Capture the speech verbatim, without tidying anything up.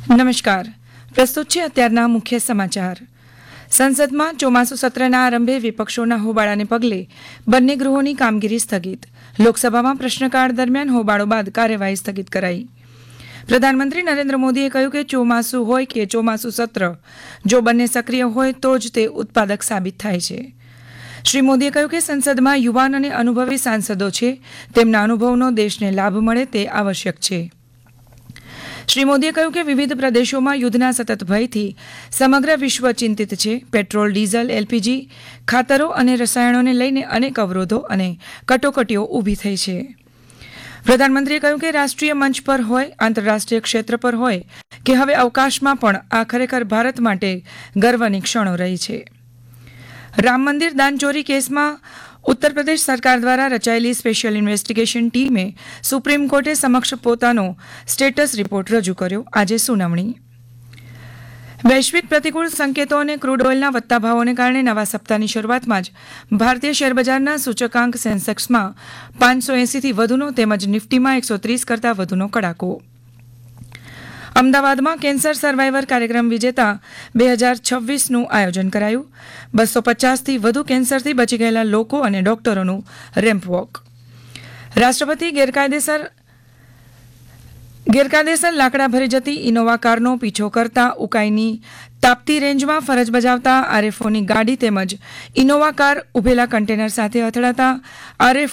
નમસ્કાર. પ્રસ્તુત છે અત્યારના મુખ્ય સમાચાર. સંસદમાં ચોમાસુ સત્રના આરંભે વિપક્ષોના હોબાળાને પગલે બંને ગૃહોની કામગીરી સ્થગિત. લોકસભામાં પ્રશ્નકાળ દરમિયાન હોબાળો બાદ કાર્યવાહી સ્થગિત કરાઈ. પ્રધાનમંત્રી નરેન્દ્ર મોદીએ કહ્યું કે ચોમાસુ હોય કે ચોમાસુ સત્ર, જો બંને સક્રિય હોય તો જ તે ઉત્પાદક સાબિત થાય છે. શ્રી મોદીએ કહ્યું કે સંસદમાં યુવાન અને અનુભવી સાંસદો છે, તેમના અનુભવનો દેશને લાભ મળે તે આવશ્યક છે. શ્રી મોદીએ કહ્યું કે વિવિધ પ્રદેશોમાં યુદ્ધના સતત ભયથી સમગ્ર વિશ્વ ચિંતિત છે. પેટ્રોલ, ડીઝલ, એલપીજી, ખાતરો અને રસાયણોને લઈને અનેક અવરોધો અને કટોકટીઓ ઊભી થઈ છે. પ્રધાનમંત્રીએ કહ્યું કે રાષ્ટ્રીય મંચ પર હોય, આંતરરાષ્ટ્રીય ક્ષેત્ર પર હોય કે હવે અવકાશમાં પણ આ ખરેખર ભારત માટે ગર્વની ક્ષણો રહી છે. રામ મંદિર દાનચોરી કેસમાં ઉત્તર પ્રદેશ સરકાર દ્વારા રચાયેલી સ્પેશિયલ ઇન્વેસ્ટિગેશન ટીમે સુપ્રીમ કોર્ટે સમક્ષ પોતાનો સ્ટેટસ રિપોર્ટ રજૂ કર્યો. આજે સુનાવણી. વૈશ્વિક પ્રતિકૂળ સંકેતો અને ક્રૂડ ઓઇલના વધતા ભાવોને કારણે નવા સપ્તાહની શરૂઆતમાં જ ભારતીય શેરબજારના સૂચકાંક સેન્સેક્સમાં પાંચસો એંસીથી વધુનો તેમજ નિફ્ટીમાં એકસો ત્રીસ કરતાં વધુનો કડાકો. અમદાવાદમાં કેન્સર સર્વાઈવર કાર્યક્રમ વિજેતા બે હજાર છવ્વીસનું આયોજન કરાયું. બસો પચાસથી વધુ કેન્સરથી બચી ગયેલા લોકો અને ડોક્ટરોનું રેમ્પ વોક. રાષ્ટ્રપતિ ગેરકાયદેસર ગેરકાયદેસર લાકડા ભરી જતી ઇનોવા કારનો પીછો કરતા ઉકાઈની તાપ્તી રેન્જમાં ફરજ બજાવતા આરએફઓની ગાડી તેમજ ઇનોવા કાર ઉભેલા કન્ટેનર સાથે અથડાતા આરએફ